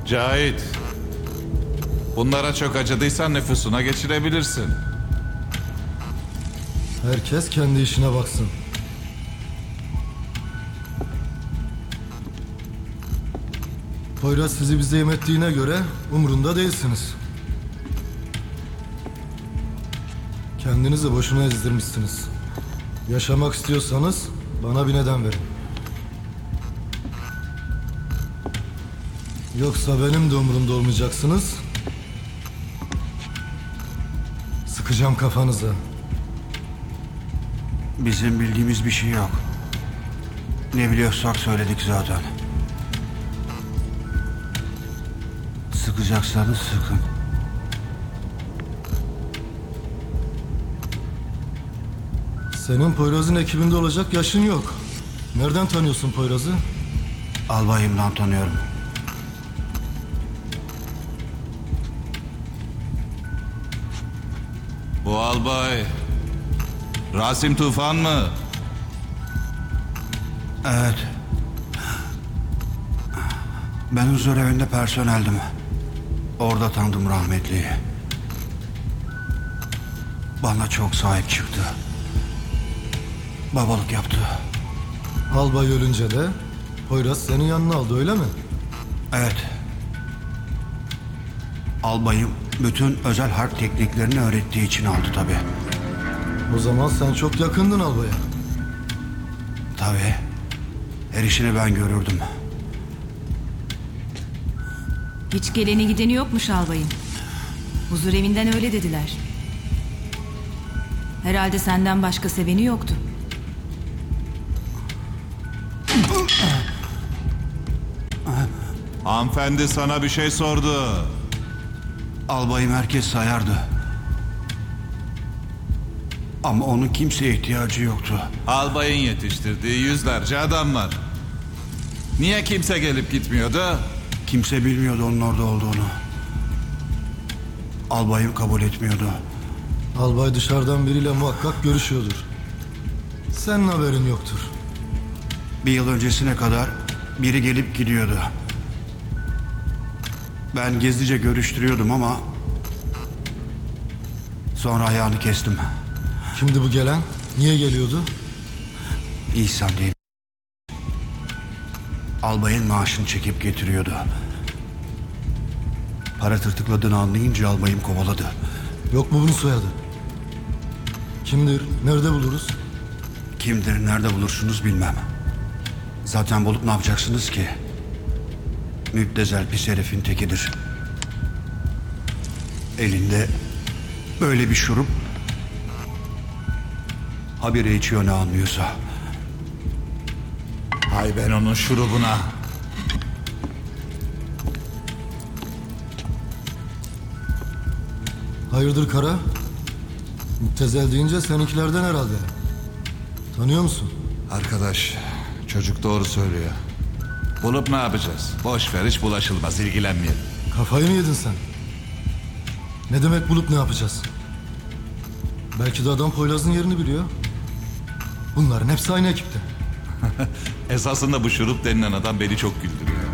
Cahit. Bunlara çok acıdıysan nüfusuna geçirebilirsin. Herkes kendi işine baksın. Poyraz sizi bize yem ettiğine göre umurunda değilsiniz. Kendinizi boşuna ezdirmişsiniz. Yaşamak istiyorsanız bana bir neden verin. Yoksa benim de umurumda olmayacaksınız. Sıkacağım kafanıza. Bizim bildiğimiz bir şey yok. Ne biliyorsak söyledik zaten. Sıkacaksanız sıkın. Senin Poyraz'ın ekibinde olacak yaşın yok. Nereden tanıyorsun Poyraz'ı? Albayımdan tanıyorum. Bu albay Rasim Tufan mı? Evet. Ben huzur evinde personeldim. Orada tanıdım rahmetliyi. Bana çok sahip çıktı. Babalık yaptı. Albay ölünce de Poyraz senin yanına aldı, öyle mi? Evet. Albayım bütün özel harp tekniklerini öğrettiği için aldı tabii. O zaman sen çok yakındın albaya. Tabii. Her işini ben görürdüm. Hiç geleni gideni yokmuş albayım. Huzur evinden öyle dediler. Herhalde senden başka seveni yoktu. Hanımefendi sana bir şey sordu. Albayım herkes sayardı. Ama onun kimseye ihtiyacı yoktu. Albayın yetiştirdiği yüzlerce adam var. Niye kimse gelip gitmiyordu? Kimse bilmiyordu onun orada olduğunu. Albayım kabul etmiyordu. Albay dışarıdan biriyle muhakkak görüşüyordur. Senin haberin yoktur. Bir yıl öncesine kadar biri gelip gidiyordu. Ben gizlice görüştürüyordum ama sonra ayağını kestim. Kimdi bu gelen? Niye geliyordu? İhsan diye. Albayın maaşını çekip getiriyordu. Para tırtıkladığını anlayınca albayım kovaladı. Yok mu bunun soyadı? Kimdir? Nerede buluruz? Kimdir, nerede bulursunuz bilmem. Zaten bulup ne yapacaksınız ki? Müptezel pis herifin tekidir. Elinde böyle bir şurup, habire içiyor ne anlıyorsa. Hay ben onun şurubuna. Hayırdır Kara? Müptezel deyince seninkilerden herhalde. Tanıyor musun? Arkadaş, çocuk doğru söylüyor. Bulup ne yapacağız? Boş ver, hiç bulaşılmaz, ilgilenmeyelim. Kafayı mı yedin sen? Ne demek bulup ne yapacağız? Belki de adam Poyraz'ın yerini biliyor. Bunların hepsi aynı ekipte. Esasında bu şurup denilen adam beni çok güldürüyor.